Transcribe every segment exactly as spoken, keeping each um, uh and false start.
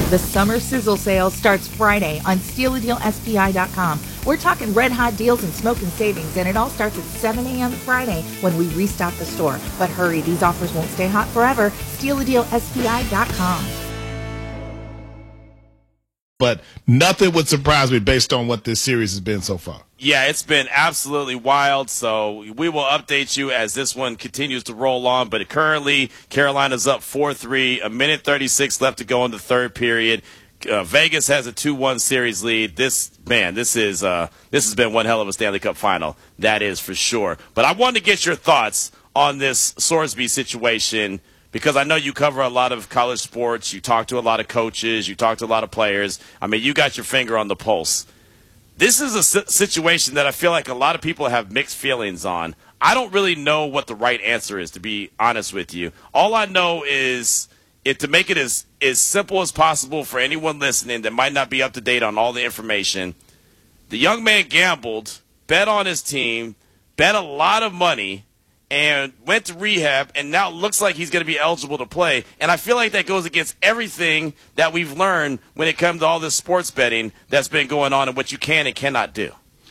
The summer sizzle sale starts Friday on steal a deal S P I dot com. We're talking red hot deals and smoking savings, and it all starts at seven a.m. Friday when we restock the store. But hurry, these offers won't stay hot forever. steal a deal S P I dot com. But nothing would surprise me based on what this series has been so far. Yeah, it's been absolutely wild, so we will update you as this one continues to roll on. But currently, Carolina's up four three, a minute thirty-six left to go in the third period. Uh, Vegas has a two one series lead. This, man, this is uh, this has been one hell of a Stanley Cup final. That is for sure. But I wanted to get your thoughts on this Sorsby situation, because I know you cover a lot of college sports. You talk to a lot of coaches. You talk to a lot of players. I mean, you got your finger on the pulse. This is a situation that I feel like a lot of people have mixed feelings on. I don't really know what the right answer is, to be honest with you. All I know is if to make it as, as simple as possible for anyone listening that might not be up to date on all the information, the young man gambled, bet on his team, bet a lot of money, and went to rehab, and now it looks like he's going to be eligible to play. And I feel like that goes against everything that we've learned when it comes to all this sports betting that's been going on and what you can and cannot do.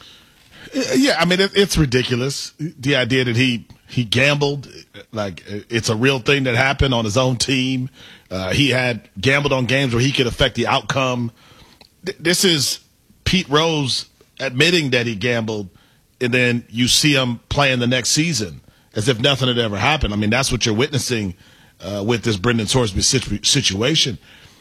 Yeah, I mean, it, it's ridiculous. The idea that he, he gambled, like it's a real thing that happened on his own team. Uh, he had gambled on games where he could affect the outcome. This is Pete Rose admitting that he gambled, and then you see him playing the next season as if nothing had ever happened. I mean, that's what you're witnessing uh, with this Brendan Sorsby situ- situation.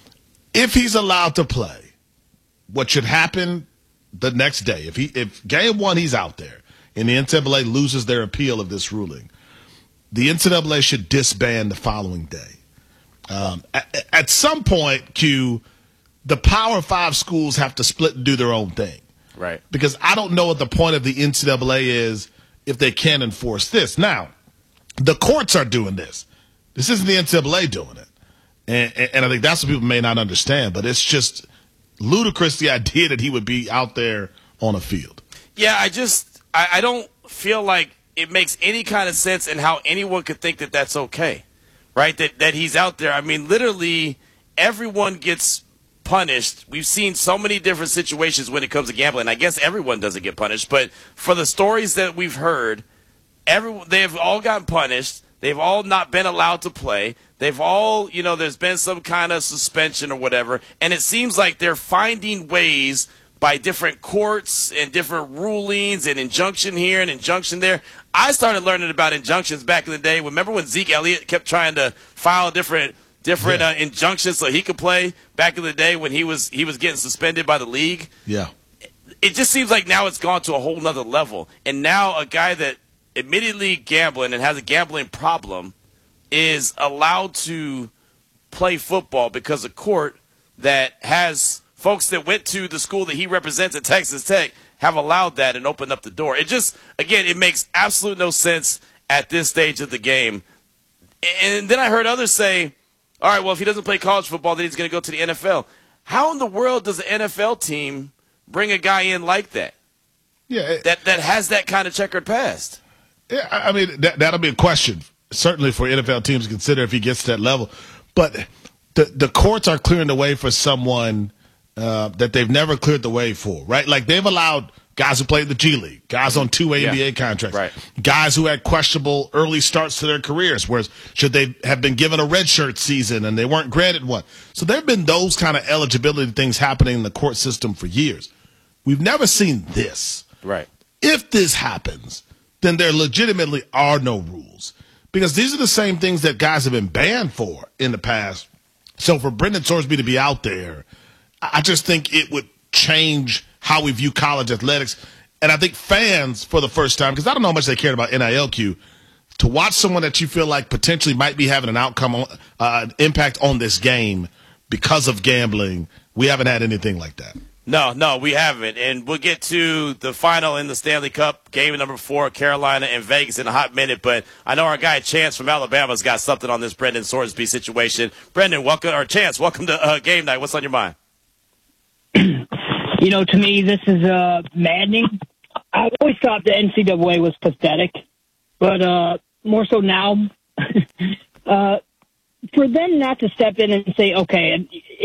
If he's allowed to play, what should happen the next day, if he if game one he's out there and the N C double A loses their appeal of this ruling, the N C double A should disband the following day. Um, at, at some point, Q, the Power Five schools have to split and do their own thing. Right. Because I don't know what the point of the N C double A is if they can't enforce this. Now, the courts are doing this. This isn't the N C double A doing it. And, and, and I think that's what people may not understand, but it's just ludicrous, the idea that he would be out there on a field. Yeah, I just I, I don't feel like it makes any kind of sense in how anyone could think that that's okay, right? That, that he's out there. I mean, literally everyone gets punished. We've seen so many different situations when it comes to gambling. I guess everyone doesn't get punished, but for the stories that we've heard, every they've all gotten punished. They've all not been allowed to play. They've all, you know, there's been some kind of suspension or whatever, and it seems like they're finding ways by different courts and different rulings and injunction here and injunction there. I started learning about injunctions back in the day. Remember when Zeke Elliott kept trying to file different different yeah. uh, injunctions so he could play back in the day when he was he was getting suspended by the league? Yeah. It just seems like now it's gone to a whole nother level. And now a guy that admittedly gambling and has a gambling problem is allowed to play football because a court that has folks that went to the school that he represents at Texas Tech have allowed that and opened up the door. It just, again, it makes absolute no sense at this stage of the game. And then I heard others say, all right, well, if he doesn't play college football, then he's going to go to the N F L. How in the world does an N F L team bring a guy in like that? Yeah, it, that that has that kind of checkered past. Yeah, I mean that that'll be a question certainly for N F L teams to consider if he gets to that level. But the the courts are clearing the way for someone uh, that they've never cleared the way for, right? Like they've allowed guys who played the G League, guys on two-way yeah. N B A contracts, right. guys who had questionable early starts to their careers, whereas should they have been given a redshirt season and they weren't granted one. So there have been those kind of eligibility things happening in the court system for years. We've never seen this. Right. If this happens, then there legitimately are no rules. Because these are the same things that guys have been banned for in the past. So for Brendan Sorsby to be out there, I just think it would change how we view college athletics. And I think fans, for the first time, because I don't know how much they cared about N I L Q, to watch someone that you feel like potentially might be having an outcome, on, uh, an impact on this game because of gambling, we haven't had anything like that. No, no, we haven't. And we'll get to the final in the Stanley Cup, game number four, Carolina and Vegas in a hot minute. But I know our guy Chance from Alabama's got something on this Brendan Sorsby situation. Brendan, welcome, or Chance, welcome to uh, game night. What's on your mind? You know, to me, this is uh, maddening. I always thought the N C double A was pathetic, but uh, more so now. uh, for them not to step in and say, okay,